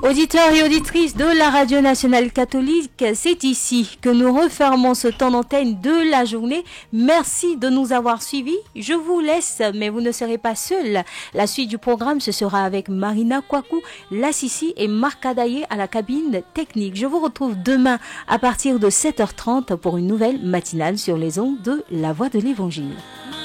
Auditeurs et auditrices de la Radio Nationale Catholique, c'est ici que nous refermons ce temps d'antenne de la journée. Merci de nous avoir suivis. Je vous laisse, mais vous ne serez pas seuls. La suite du programme, ce sera avec Marina Kwaku, Lassissi et Marc Adaye à la cabine technique. Je vous retrouve demain à partir de 7h30 pour une nouvelle matinale sur les ondes de La Voix de l'Évangile.